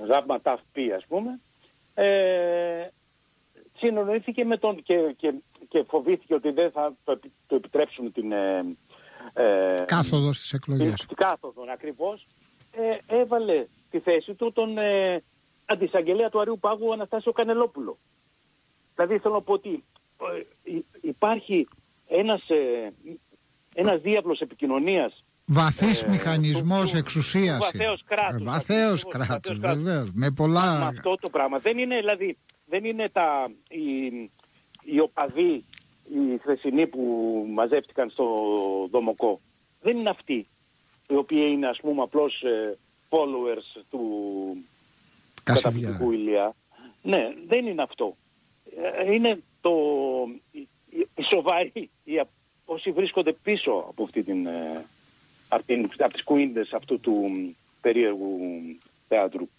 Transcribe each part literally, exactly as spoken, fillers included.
γάμμα ταυπή, ας πούμε, ε, συνεννοήθηκε με τον και, και, και φοβήθηκε ότι δεν θα το, το επιτρέψουν την ε, ε, κάθοδο στις εκλογές. Την κάθοδο ακριβώς. Ε, έβαλε τη θέση του τον ε, αντισαγγελέα του Αριού Πάγου Αναστάσιο Κανελόπουλο. Δηλαδή θέλω να πω ότι ε, υπάρχει ένας, ε, ένας διάβλος επικοινωνίας, βαθύς ε, μηχανισμός του, εξουσίας. του βαθέως κράτους. Ε, βαθέως κράτους, βεβαίως. Με πολλά... Με αυτό το πράγμα. Δεν είναι, δηλαδή, δεν είναι τα, οι, οι οπαδοί, οι χθεσινοί που μαζεύτηκαν στο Δομοκό. Δεν είναι αυτοί οι οποίοι είναι, ας πούμε, απλώς ε, followers του καταπληκτικού Ηλία. Ναι, δεν είναι αυτό. Ε, είναι το, οι, οι σοβαροί, οι, όσοι βρίσκονται πίσω από αυτή την... Ε, από, την, από τις κουίντες αυτού του περίεργου θεάτρου.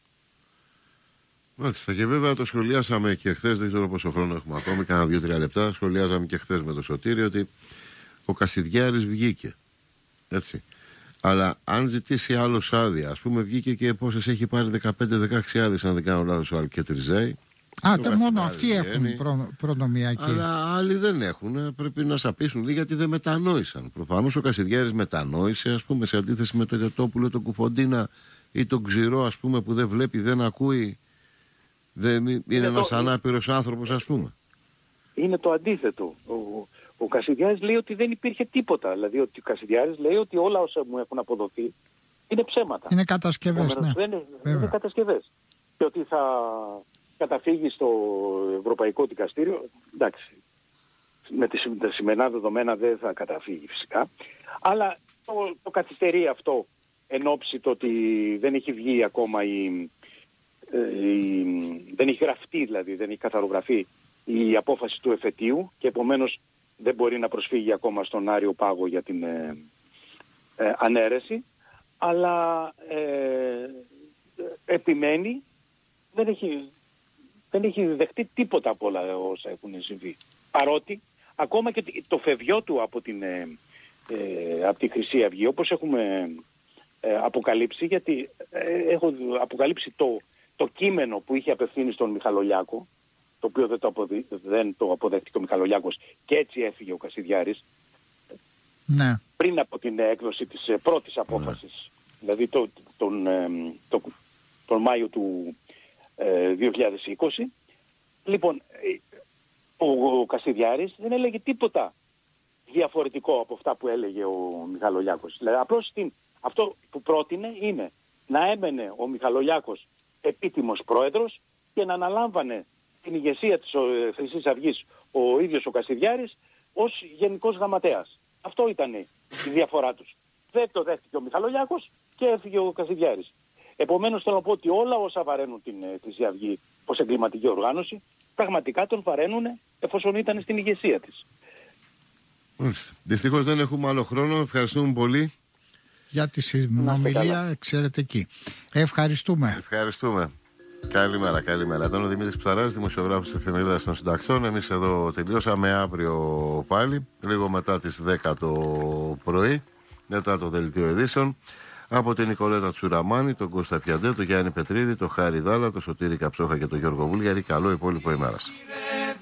Μάλιστα, και βέβαια το σχολιάσαμε και χθες, δεν ξέρω πόσο χρόνο έχουμε ακόμη, κάνα δύο-τρία λεπτά. Σχολιάζαμε και χθες με το Σωτήρη ότι ο Κασιδιάρης βγήκε. Έτσι. Αλλά αν ζητήσει άλλο άδεια, ας πούμε, βγήκε και πόσες έχει πάρει, δεκαπέντε δεκαέξι άδειες, αν δεν κάνω λάθος, ο Αλκετριζέη. Α, τα μόνο αυτοί έχουν προ, προνομιακή. Αλλά άλλοι δεν έχουν. Πρέπει να σαπίσουν γιατί δεν μετανόησαν. Προφανώς ο Κασιδιάρης μετανόησε, ας πούμε, σε αντίθεση με τον Γιωτόπουλο, τον Κουφοντίνα ή τον Ξηρό, ας πούμε, που δεν βλέπει, δεν ακούει. Δεν είναι είναι ένας το... ανάπηρος άνθρωπος, ας πούμε. Είναι το αντίθετο. Ο, ο Κασιδιάρης λέει ότι δεν υπήρχε τίποτα. Δηλαδή ότι ο Κασιδιάρης λέει ότι όλα όσα μου έχουν αποδοθεί είναι ψέματα. Είναι κατασκευές, ναι. Δεν είναι, είναι κατασκευές. Και ότι θα καταφύγει στο Ευρωπαϊκό Δικαστήριο, εντάξει, με τα σημερινά δεδομένα δεν θα καταφύγει φυσικά, αλλά το, το καθυστερεί αυτό εν ώψη το ότι δεν έχει βγει ακόμα η, η, δεν έχει γραφτεί, δηλαδή δεν έχει καθαρογραφεί η απόφαση του εφετείου και επομένως δεν μπορεί να προσφύγει ακόμα στον Άριο Πάγο για την ε, ε, ανέρεση, αλλά ε, επιμένει, δεν έχει δεν έχει δεχτεί τίποτα από όλα όσα έχουν συμβεί. Παρότι ακόμα και το φευγιό του από, την, ε, ε, από τη Χρυσή Αυγή, όπως έχουμε ε, αποκαλύψει, γιατί ε, έχω αποκαλύψει το, το κείμενο που είχε απευθύνει στον Μιχαλολιάκο, το οποίο δεν το, αποδει, δεν το αποδέχτηκε ο Μιχαλολιάκος και έτσι έφυγε ο Κασιδιάρης, ναι. πριν από την έκδοση της ε, πρώτης απόφασης, ναι. δηλαδή το, τον, ε, το, τον Μάιο του δύο χιλιάδες είκοσι. Λοιπόν, ο, ο Κασιδιάρης δεν έλεγε τίποτα διαφορετικό από αυτά που έλεγε ο Μιχαλολιάκος. Δηλαδή απλώς την, αυτό που πρότεινε είναι να έμενε ο Μιχαλολιάκος επίτιμος πρόεδρος και να αναλάμβανε την ηγεσία της Χρυσής Αυγής ο ίδιος ο Κασιδιάρης ως γενικός γραμματέας. Αυτό ήταν η διαφορά τους. Δεν το δέχτηκε ο Μιχαλολιάκος και έφυγε ο Κασιδιάρης. Επομένως θέλω να πω ότι όλα όσα βαραίνουν την Χρυσή Αυγή ως εγκληματική οργάνωση πραγματικά τον βαραίνουν εφόσον ήταν στην ηγεσία της. Δυστυχώς δεν έχουμε άλλο χρόνο. Ευχαριστούμε πολύ για τη συνομιλία εξαιρετική. Ευχαριστούμε. Ευχαριστούμε. Καλημέρα, καλημέρα. Ήταν ο Δημήτρης Ψαράς, δημοσιογράφος της Εφημερίδας των Συντακτών. Εμείς εδώ τελειώσαμε, αύριο πάλι, λίγο μετά τις δέκα το πρωί, μετά το δελτίο ειδήσεων. Από την Νικολέτα Τσουραμάνη, τον Κώστα Πιαντέ, τον Γιάννη Πετρίδη, τον Χάρη Δάλα, τον Σωτήρη Καψόχα και τον Γιώργο Βούλγαρη. Καλό υπόλοιπο ημέρας.